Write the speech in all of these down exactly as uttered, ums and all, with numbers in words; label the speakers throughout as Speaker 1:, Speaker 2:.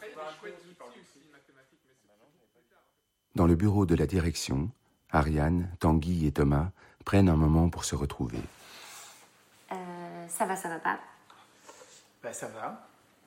Speaker 1: Dans le bureau de la direction, Ariane, Tanguy et Thomas prennent un moment pour se retrouver.
Speaker 2: Euh, ça va, ça va pas?
Speaker 3: Ben, ça va.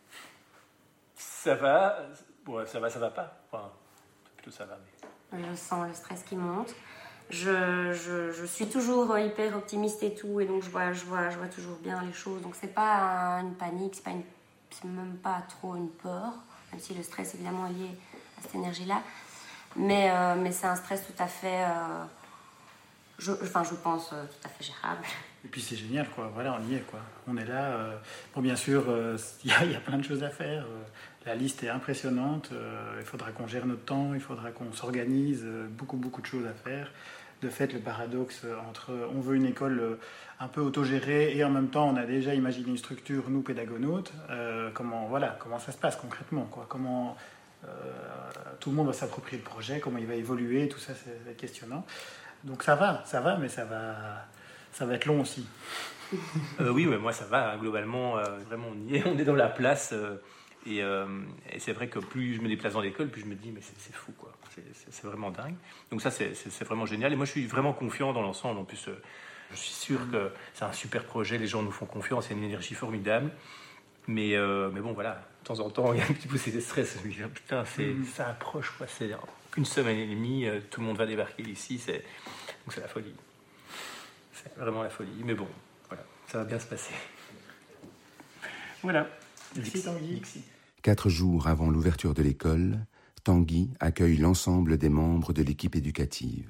Speaker 3: Ça va. Bon, ça va, ça va pas. Enfin, plutôt ça va. Mais...
Speaker 2: Je sens le stress qui monte. Je, je, je suis toujours hyper optimiste et tout, et donc je vois, je vois, je vois toujours bien les choses. Donc c'est pas une panique, c'est, pas une, c'est même pas trop une peur, même si le stress évidemment est lié à cette énergie-là. Mais, euh, mais c'est un stress tout à fait, euh, je, enfin je pense, euh, tout à fait gérable.
Speaker 4: Et puis c'est génial, quoi. Voilà, on y est, quoi. On est là. Euh, bon, bien sûr, il euh, y, y a plein de choses à faire. Euh, la liste est impressionnante. Euh, il faudra qu'on gère notre temps, il faudra qu'on s'organise. Euh, beaucoup, beaucoup de choses à faire. De fait, le paradoxe entre on veut une école euh, un peu autogérée et en même temps on a déjà imaginé une structure, nous pédagonautes. Euh, comment, voilà, comment ça se passe concrètement, quoi. Comment euh, tout le monde va s'approprier le projet, comment il va évoluer, tout ça, c'est, c'est questionnant. Donc ça va, ça va, mais ça va. Ça va être long aussi.
Speaker 3: euh, oui, mais moi ça va, hein, globalement, euh, vraiment on y est, on est dans la place. Euh, et, euh, et c'est vrai que plus je me déplace dans l'école, plus je me dis, mais c'est, c'est fou, quoi. C'est, c'est, c'est vraiment dingue. Donc ça, c'est, c'est, c'est vraiment génial. Et moi, je suis vraiment confiant dans l'ensemble. En plus, euh, je suis sûr que c'est un super projet, les gens nous font confiance, il y a une énergie formidable. Mais, euh, mais bon, voilà, de temps en temps, il y a un petit peu de stress. Je me dis, putain, c'est, mm. ça approche, quoi. C'est une semaine et demie, euh, tout le monde va débarquer ici. C'est... Donc c'est la folie. C'est vraiment la folie, mais bon, voilà, ça va bien se passer. Voilà.
Speaker 4: Merci Tanguy.
Speaker 1: Quatre jours avant l'ouverture de l'école, Tanguy accueille l'ensemble des membres de l'équipe éducative.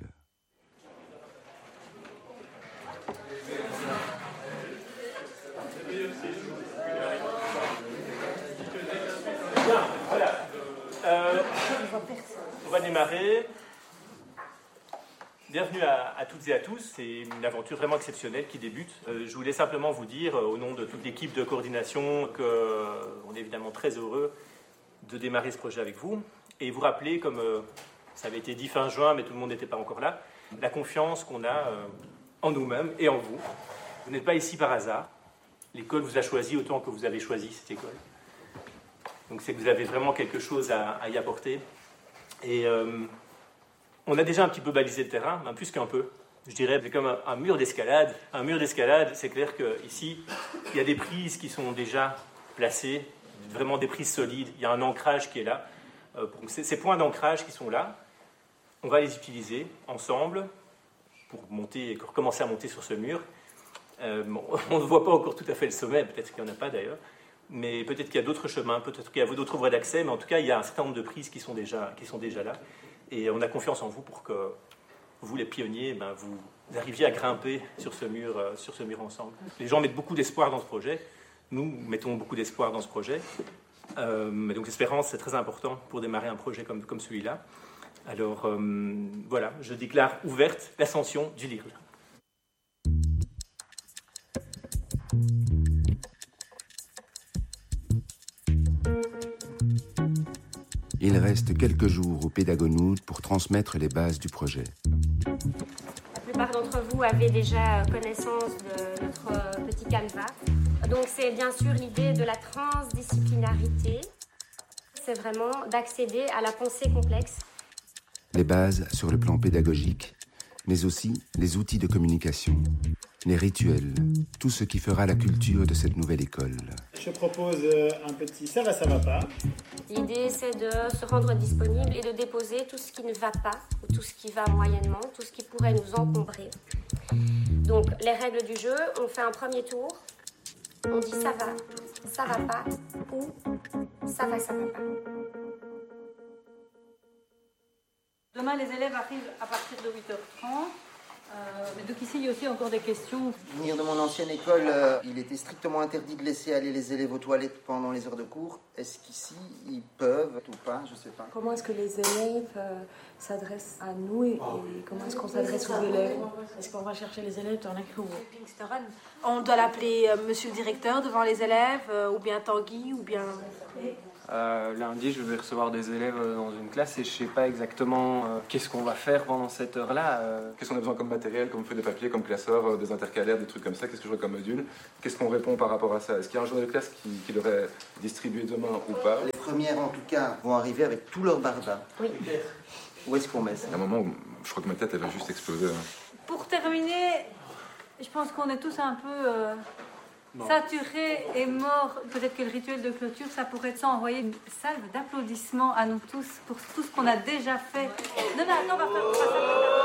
Speaker 3: Bien, voilà. Euh, on va démarrer. Bienvenue à, à toutes et à tous, c'est une aventure vraiment exceptionnelle qui débute. Euh, je voulais simplement vous dire, euh, au nom de toute l'équipe de coordination, qu'on euh, est évidemment très heureux de démarrer ce projet avec vous. Et vous rappeler, comme euh, ça avait été dit fin juin, mais tout le monde n'était pas encore là, la confiance qu'on a euh, en nous-mêmes et en vous. Vous n'êtes pas ici par hasard. L'école vous a choisi autant que vous avez choisi cette école. Donc c'est que vous avez vraiment quelque chose à, à y apporter. Et... Euh, On a déjà un petit peu balisé le terrain, même plus qu'un peu. Je dirais c'est comme un, un mur d'escalade. Un mur d'escalade, c'est clair qu'ici, il y a des prises qui sont déjà placées, vraiment des prises solides. Il y a un ancrage qui est là. Euh, donc ces, ces points d'ancrage qui sont là, on va les utiliser ensemble pour monter, pour commencer à monter sur ce mur. Euh, bon, on ne voit pas encore tout à fait le sommet, peut-être qu'il n'y en a pas d'ailleurs, mais peut-être qu'il y a d'autres chemins, peut-être qu'il y a d'autres voies d'accès, mais en tout cas, il y a un certain nombre de prises qui sont déjà, qui sont déjà là. Et on a confiance en vous pour que vous, les pionniers, ben, vous arriviez à grimper sur ce mur, euh, sur ce mur ensemble. Les gens mettent beaucoup d'espoir dans ce projet. Nous mettons beaucoup d'espoir dans ce projet. Euh, mais donc l'espérance, c'est très important pour démarrer un projet comme, comme celui-là. Alors euh, voilà, je déclare ouverte l'ascension du L I R L.
Speaker 1: Il reste quelques jours au pédagonautes pour transmettre les bases du projet.
Speaker 2: La plupart d'entre vous avez déjà connaissance de notre petit canevas. Donc c'est bien sûr l'idée de la transdisciplinarité. C'est vraiment d'accéder à la pensée complexe.
Speaker 1: Les bases sur le plan pédagogique, mais aussi les outils de communication, les rituels, tout ce qui fera la culture de cette nouvelle école.
Speaker 4: Je propose un petit « ça va, ça va pas ».
Speaker 2: L'idée, c'est de se rendre disponible et de déposer tout ce qui ne va pas, ou tout ce qui va moyennement, tout ce qui pourrait nous encombrer. Donc, les règles du jeu, on fait un premier tour, on dit « ça va »,« ça va pas » ou « ça va, ça va pas ».
Speaker 5: Demain, les élèves arrivent à partir de huit heures trente. Euh, mais donc ici, il y a aussi encore des questions.
Speaker 6: Venir de mon ancienne école, euh, il était strictement interdit de laisser aller les élèves aux toilettes pendant les heures de cours. Est-ce qu'ici, ils peuvent ou pas? Je ne sais pas.
Speaker 7: Comment est-ce que les élèves euh, s'adressent à nous et, et comment est-ce qu'on s'adresse aux élèves? Est-ce qu'on va chercher les élèves dans la cour?
Speaker 8: On doit l'appeler euh, monsieur le directeur devant les élèves, euh, ou bien Tanguy, ou bien... Euh, lundi, je vais recevoir des élèves dans une classe et je sais pas exactement euh, qu'est-ce qu'on va faire pendant cette heure-là. Euh...
Speaker 9: Qu'est-ce qu'on a besoin comme matériel, comme feuille de papier, comme classeur, euh, des intercalaires, des trucs comme ça? Qu'est-ce que je vois comme module? Qu'est-ce qu'on répond par rapport à ça? Est-ce qu'il y a un journal de classe qui, qui devrait distribuer demain ou pas?
Speaker 6: Les premières, en tout cas, vont arriver avec tout leur barda.
Speaker 2: Oui.
Speaker 6: Où est-ce qu'on met ça?
Speaker 9: Il y a un moment où je crois que ma tête, elle va juste exploser.
Speaker 5: Pour terminer, je pense qu'on est tous un peu euh, bon. saturés et morts. Peut-être que le rituel de clôture, ça pourrait être ça, envoyer une salve d'applaudissements à nous tous pour tout ce qu'on a déjà fait. Non, non, attends, on va faire ça.